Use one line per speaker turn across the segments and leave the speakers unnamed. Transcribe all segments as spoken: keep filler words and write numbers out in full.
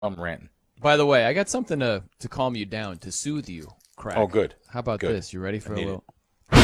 I'm ranting.
By the way, I got something to, to calm you down, to soothe you, Crack.
Oh, good.
How about
good.
this? You ready for a
need
little,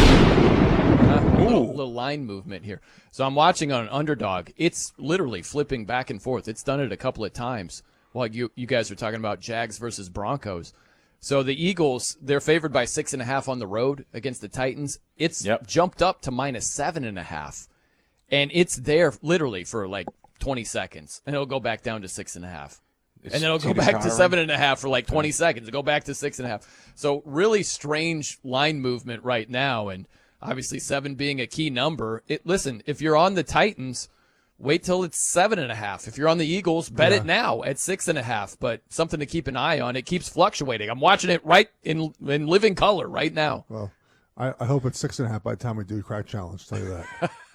uh, a little
Ooh.
little line movement here? So I'm watching on an underdog. It's literally flipping back and forth. It's done it a couple of times while you, you guys were talking about Jags versus Broncos. So the Eagles, they're favored by six and a half on the road against the Titans. It's
Yep.
jumped up to minus seven and a half. And it's there literally for like twenty seconds. And it'll go back down to six and a half.
It's
And then it'll go
teeter
back to
tottering.
seven and a half for like twenty seconds. It'll go back to six and a half. So really strange line movement right now. And obviously seven being a key number. It listen, if you're on the Titans, wait till it's seven and a half. If you're on the Eagles, bet
Yeah.
it now at six and a half. But something to keep an eye on. It keeps fluctuating. I'm watching it right in in living color right now.
Well, I, I hope it's six and a half by the time we do Crack Challenge. Tell you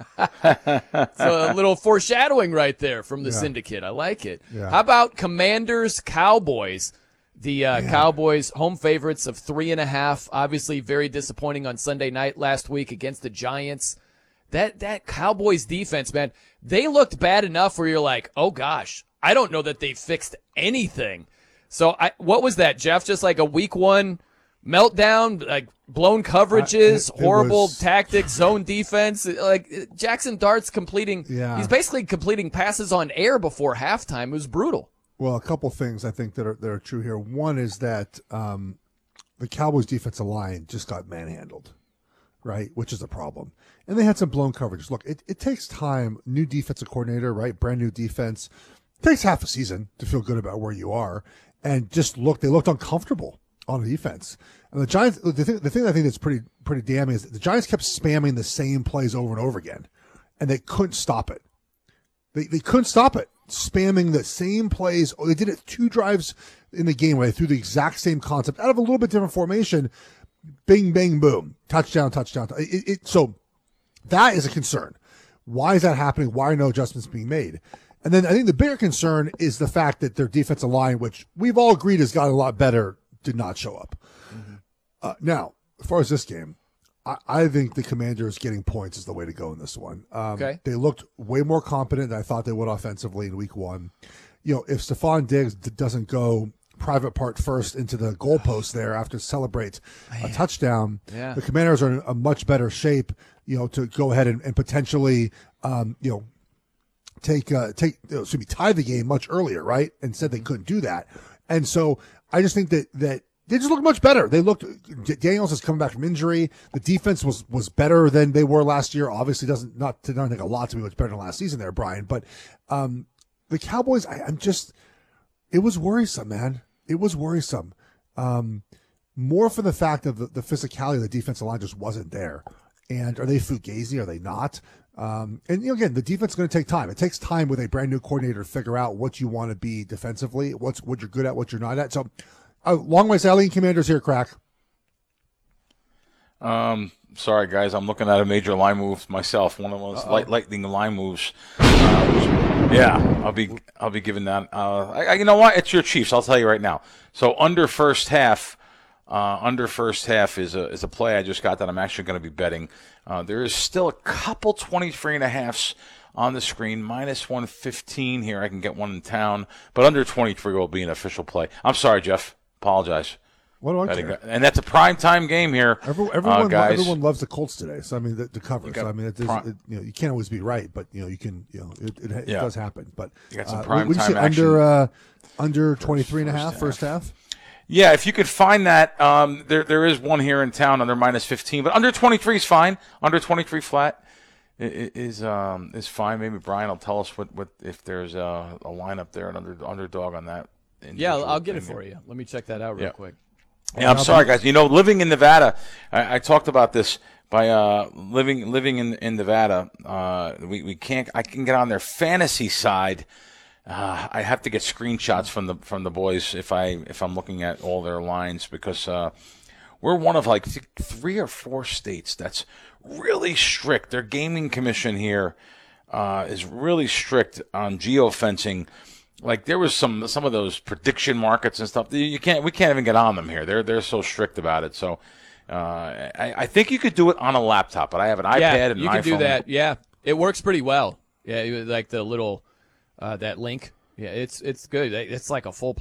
that.
It's a little foreshadowing right there from the
Yeah.
syndicate. I like it.
Yeah.
How about Commanders Cowboys? The uh, Cowboys home favorites of three and a half. Obviously, very disappointing on Sunday night last week against the Giants. That that Cowboys defense, man, they looked bad enough where you're like, oh gosh, I don't know that they fixed anything. So, I what was that, Jeff? Just like a week one meltdown, like blown coverages,
I- it- it
horrible
was-
tactics, zone defense. Like Jackson Dart's completing,
Yeah.
he's basically completing passes on air before halftime. It was brutal.
Well, a couple things I think that are that are true here. One is that um, the Cowboys' defensive line just got manhandled, right? Which is a problem. And they had some blown coverages. Look, it, it takes time. New defensive coordinator, right? Brand new defense. It takes half a season to feel good about where you are. And just look, they looked uncomfortable on the defense. And the Giants, the thing, the thing I think that's pretty pretty damning is that the Giants kept spamming the same plays over and over again, and they couldn't stop it. They they couldn't stop it. Spamming the same plays. Oh, they did it two drives in the game where they threw the exact same concept out of a little bit different formation. Bing, bang, boom. Touchdown, touchdown. It, it, so that is a concern. Why is that happening? Why are no adjustments being made? And then I think the bigger concern is the fact that their defensive line, which we've all agreed has gotten a lot better, did not show up. Mm-hmm. Uh, now, as far as this game, I, I think the Commanders getting points is the way to go in this one. Um,
Okay.
They looked way more competent than I thought they would offensively in week one. You know, if Stephon Diggs d- doesn't go private part first into the goalpost there after celebrates a touchdown,
Yeah.
the Commanders are in a much better shape, you know, to go ahead and, and potentially, um, you know, take, uh, take, you know, excuse me, tie the game much earlier, right? And said they couldn't do that. And so I just think that, that, they just look much better. They looked. Daniels is coming back from injury. The defense was was better than they were last year. Obviously, doesn't not to not take a lot to be much better than last season there, Brian. But um, the Cowboys, I, I'm just. It was worrisome, man. It was worrisome. Um, more for the fact of the, the physicality of the defensive line just wasn't there. And are they fugazi? Are they not? Um, and you know, again, the defense is going to take time. It takes time with a brand new coordinator to figure out what you want to be defensively, what's what you're good at, what you're not at. So. Uh, long way, Sally Commanders here, Crack.
Um, sorry, guys. I'm looking at a major line move myself. One of those light, lightning line moves. Uh, yeah, I'll be I'll be giving that. Uh, I, I, you know what? It's your Chiefs. I'll tell you right now. So under first half, uh, under first half is a is a play I just got that I'm actually going to be betting. Uh, there is still a couple twenty-three and a halves on the screen, minus one fifteen here. I can get one in town, but under twenty-three will be an official play. I'm sorry, Jeff. Apologize.
What do I
Betting-
care?
And that's a prime time game here,
Every,
uh,
everyone,
guys.
everyone loves the Colts today. So I mean, the, the cover.
got
So I mean, it is,
prime-
it, you know, you can't always be right, but you know, you can. You know, it, it, it
Yeah.
does happen. But
You got some
uh,
prime
would you
time
say
action.
under uh, under twenty-three and a
first
half
half.
first half?
Yeah, if you could find that, um, there there is one here in town under minus fifteen, but under twenty-three is fine. Under twenty-three flat i- i- is um is fine. Maybe Brian will tell us what, what if there's a, a lineup there, an under underdog on that.
Yeah,
individual
I'll get it
thing.
for you. Let me check that out real
Yeah.
quick.
Yeah, I'm sorry, guys. You know, living in Nevada, I, I talked about this by uh, living living in in Nevada. Uh, we we can't. I can get on their fantasy side. Uh, I have to get screenshots from the from the boys if I if I'm looking at all their lines because uh, we're one of like th- three or four states that's really strict. Their gaming commission here uh, is really strict on geofencing. Like there was some some of those prediction markets and stuff. You can't we can't even get on them here. They're they're so strict about it. So uh, I, I think you could do it on a laptop, but I have an iPad
yeah,
and
you
an
can
iPhone.
do that. Yeah, it works pretty well. Yeah, you- like the little uh, that link Yeah, it's it's good. It's like a full